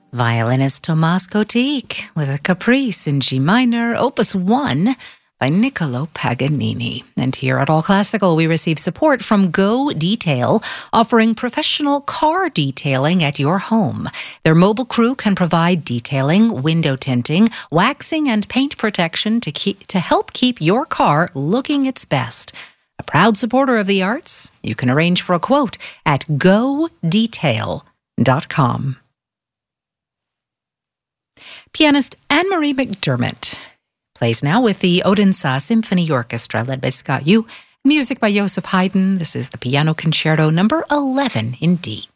Violinist Tomas Kotik with a Caprice in G minor, Opus 1 by Niccolo Paganini. And here at All Classical, we receive support from Go Detail, offering professional car detailing at your home. Their mobile crew can provide detailing, window tinting, waxing, and paint protection to help keep your car looking its best. A proud supporter of the arts, you can arrange for a quote at godetail.com. Pianist Anne-Marie McDermott plays now with the Odense Symphony Orchestra, led by Scott Yu. Music by Joseph Haydn. This is the Piano Concerto number 11 in D.